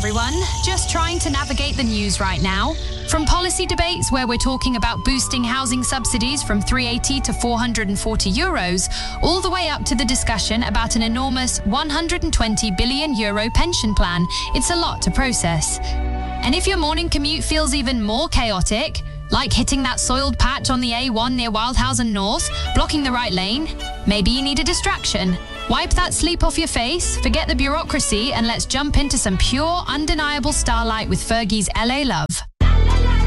everyone. Just trying to navigate the news right now. From policy debates where we're talking about boosting housing subsidies from 380 to 440 euros, all the way up to the discussion about an enormous 120 billion euro pension plan, it's a lot to process. And if your morning commute feels even more chaotic, like hitting that soiled patch on the A1 near Wildhausen North, blocking the right lane, maybe you need a distraction. Wipe that sleep off your face, forget the bureaucracy, and let's jump into some pure, undeniable starlight with Fergie's LA Love.